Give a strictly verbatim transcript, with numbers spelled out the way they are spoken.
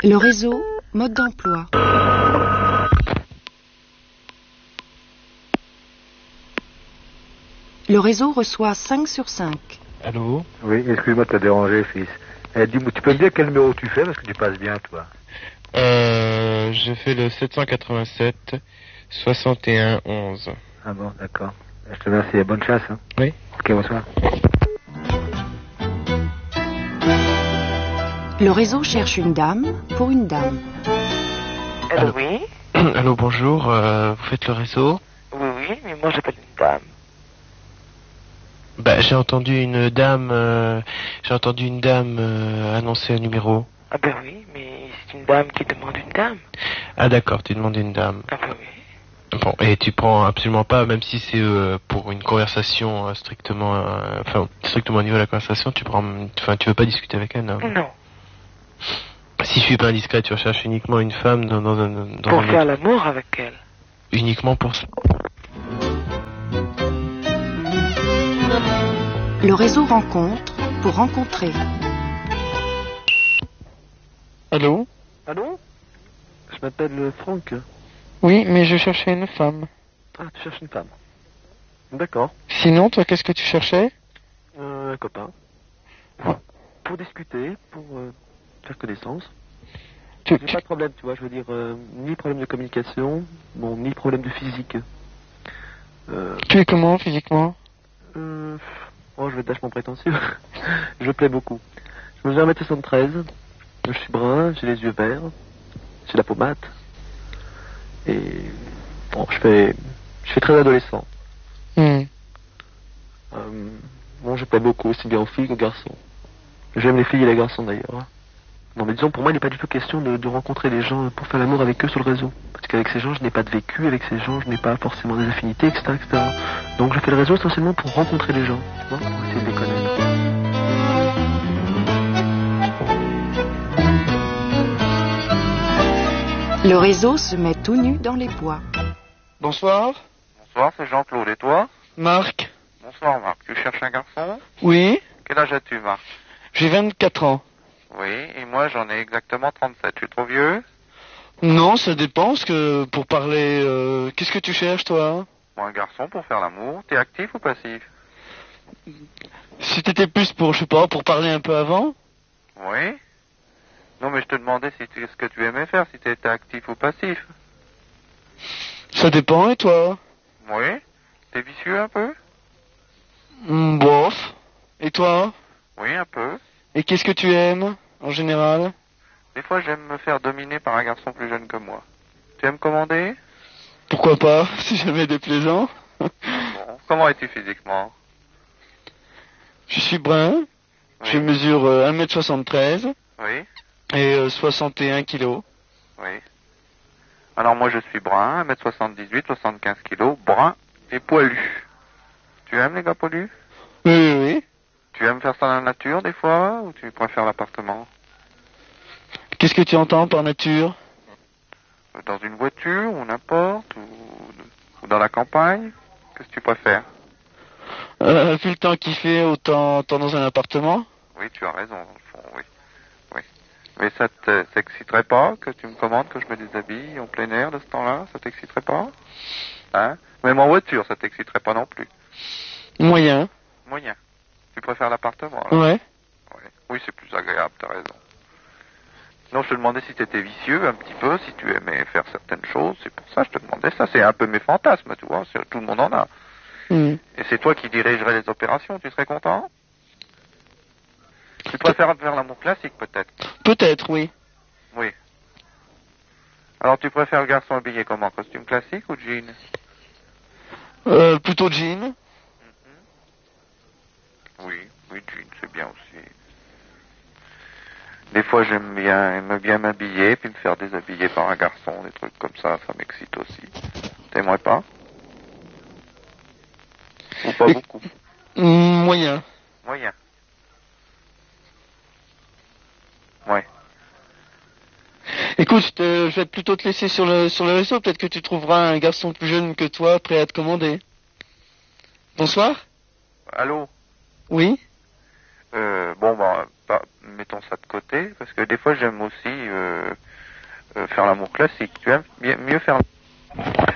Le réseau, mode d'emploi. Le réseau reçoit cinq sur cinq. Allô? Oui, excuse-moi de te déranger, fils. Eh, dis-moi, tu peux me dire quel numéro tu fais, parce que tu passes bien, toi. Euh, je fais le sept cent quatre-vingt-sept soixante et un onze. Ah bon, d'accord. Je te remercie, bonne chasse. Hein. Oui. Ok, bonsoir. Le réseau cherche une dame pour une dame. Allô, Allô. oui? Allô, bonjour, euh, vous faites le réseau? Oui, oui, mais moi j'appelle une dame. Bah, j'ai entendu une dame, euh, j'ai entendu une dame euh, annoncer un numéro. Ah ben oui, mais c'est une dame qui demande une dame. Ah d'accord, tu demandes une dame. Ah ben oui. Bon, et tu prends absolument pas, même si c'est euh, pour une conversation euh, strictement, euh, enfin strictement au niveau de la conversation, tu prends, enfin tu veux pas discuter avec un homme. Non. Si je suis pas indiscret, tu recherches uniquement une femme dans, dans un, dans Pour un faire autre- l'amour avec elle. uniquement pour ça. Le réseau rencontre pour rencontrer. Allô? Allô? Je m'appelle Franck. Oui, mais je cherchais une femme. Ah, tu cherches une femme. D'accord. Sinon, toi, qu'est-ce que tu cherchais? Euh, un copain. Ah. Pour discuter, pour euh, faire connaissance. Tu, J'ai tu- pas de problème, tu vois, je veux dire, euh, ni problème de communication, bon, ni problème de physique. Euh, tu es comment physiquement? euh, oh, je vais être vachement prétentieux. Je plais beaucoup. Je mesure un mètre soixante-treize, je suis brun, j'ai les yeux verts, j'ai la peau mate. Et bon, je fais, je fais très adolescent. Hmm. Euh, bon, je plais beaucoup, aussi bien aux filles qu'aux garçons. J'aime les filles et les garçons d'ailleurs. Non, mais disons, pour moi, il n'est pas du tout question de, de rencontrer les gens pour faire l'amour avec eux sur le réseau. Parce qu'avec ces gens, je n'ai pas de vécu, avec ces gens, je n'ai pas forcément des affinités, et cetera, et cetera. Donc, je fais le réseau essentiellement pour rencontrer les gens, tu vois, pour essayer de les connaître. Le réseau se met tout nu dans les bois. Bonsoir. Bonsoir, c'est Jean-Claude. Et toi? Marc. Bonsoir, Marc. Tu cherches un garçon? Oui. Quel âge as-tu, Marc? J'ai vingt-quatre ans. Oui, et moi j'en ai exactement trente-sept. Tu es trop vieux? Non, ça dépend, parce que pour parler... euh, qu'est-ce que tu cherches, toi? Moi, un garçon pour faire l'amour. T'es actif ou passif? Si t'étais plus pour, je sais pas, pour parler un peu avant? Oui. Non, mais je te demandais si tu, ce que tu aimais faire, si tu étais actif ou passif. Ça dépend, et toi? Oui. T'es vicieux un peu? Hmm, bof. Et toi? Oui, un peu. Et qu'est-ce que tu aimes, en général? Des fois, j'aime me faire dominer par un garçon plus jeune que moi. Tu aimes commander? Pourquoi pas, si jamais déplaisant. Bon. Comment es-tu physiquement? Je suis brun, Oui. je mesure euh, un mètre soixante-treize Oui. et euh, soixante et un kilos. Oui. Alors moi je suis brun, un mètre soixante-dix-huit, soixante-quinze kilos, brun et poilu. Tu aimes les gars poilus? Oui, oui, oui. Tu aimes faire ça dans la nature des fois ou tu préfères l'appartement? Qu'est-ce que tu entends par nature? Dans une voiture ou n'importe ou, ou dans la campagne? Qu'est-ce que tu préfères? euh, Vu le temps qu'il fait, autant, autant dans un appartement. Oui, tu as raison, dans le fond, oui. Oui. Mais ça te- t'exciterait pas que tu me commandes que je me déshabille en plein air de ce temps-là? Ça t'exciterait pas? Hein? Même en voiture, ça t'exciterait pas non plus? Moyen. Moyen. Tu préfères l'appartement, là? Ouais. Oui, oui, c'est plus agréable, t'as raison. Non, je te demandais si t'étais vicieux un petit peu, si tu aimais faire certaines choses, c'est pour ça que je te demandais ça. C'est un peu mes fantasmes, tu vois, c'est- tout le monde en a. Hmm. Et c'est toi qui dirigerais les opérations, tu serais content? Tu préfères faire l'amour classique, peut-être? Peut-être, oui. Oui. Alors tu préfères le garçon habillé comment? Costume classique ou jean? Euh, plutôt jean. Oui, oui, jean, c'est bien aussi. Des fois, j'aime bien, j'aime bien m'habiller, puis me faire déshabiller par un garçon, des trucs comme ça, ça m'excite aussi. T'aimerais pas? Ou pas Et- beaucoup? Hmm, moyen. Moyen. Ouais. Écoute, je, te- je vais plutôt te laisser sur le, sur le réseau. Peut-être que tu trouveras un garçon plus jeune que toi prêt à te commander. Bonsoir. Allô? Oui. Euh, bon, bah, bah, mettons ça de côté, parce que des fois j'aime aussi euh, euh, faire l'amour classique. Tu aimes mieux faire